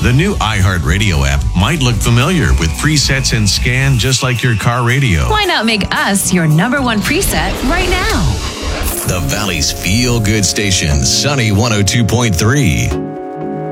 The new iHeartRadio app might look familiar with presets and scan just like your car radio. Why not make us your number one preset right now? The Valley's feel-good station, Sunny 102.3.